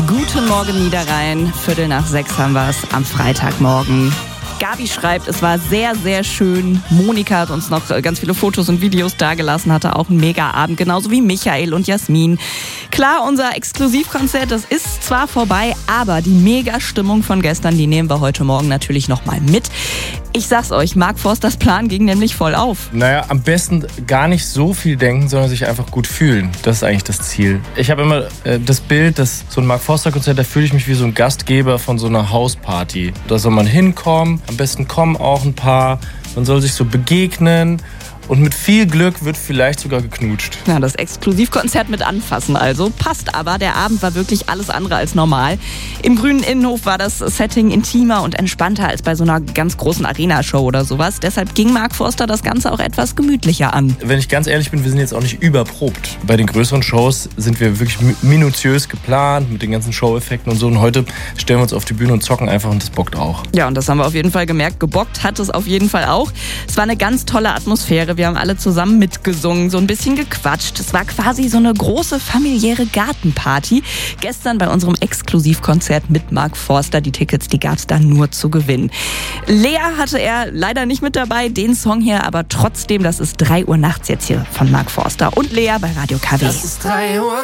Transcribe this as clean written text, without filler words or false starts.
Guten Morgen Niederrhein, 5:45 haben wir es am Freitagmorgen. Gabi schreibt, es war sehr, sehr schön. Monika hat uns noch ganz viele Fotos und Videos dagelassen, hatte auch einen Mega-Abend, genauso wie Michael und Jasmin. Klar, unser Exklusivkonzert, das ist zwar vorbei, aber die Mega-Stimmung von gestern, die nehmen wir heute Morgen natürlich nochmal mit. Ich sag's euch, Mark Forsters Plan ging nämlich voll auf. Naja, am besten gar nicht so viel denken, sondern sich einfach gut fühlen. Das ist eigentlich das Ziel. Ich habe immer das Bild, dass so ein Mark Forster-Konzert, da fühle ich mich wie so ein Gastgeber von so einer Hausparty. Da soll man hinkommen, am besten kommen auch ein paar, man soll sich so begegnen. Und mit viel Glück wird vielleicht sogar geknutscht. Ja, das Exklusivkonzert mit anfassen also. Passt aber, der Abend war wirklich alles andere als normal. Im Grünen Innenhof war das Setting intimer und entspannter als bei so einer ganz großen Arena-Show oder sowas. Deshalb ging Mark Forster das Ganze auch etwas gemütlicher an. Wenn ich ganz ehrlich bin, wir sind jetzt auch nicht überprobt. Bei den größeren Shows sind wir wirklich minutiös geplant mit den ganzen Show-Effekten und so. Und heute stellen wir uns auf die Bühne und zocken einfach und das bockt auch. Ja, und das haben wir auf jeden Fall gemerkt. Gebockt hat es auf jeden Fall auch. Es war eine ganz tolle Atmosphäre. Wir haben alle zusammen mitgesungen, so ein bisschen gequatscht. Es war quasi so eine große familiäre Gartenparty. Gestern bei unserem Exklusivkonzert mit Mark Forster. Die Tickets, die gab es da nur zu gewinnen. Lea hatte er leider nicht mit dabei, den Song hier, aber trotzdem, das ist 3 Uhr nachts jetzt hier von Mark Forster und Lea bei Radio KW. Das ist 3 Uhr.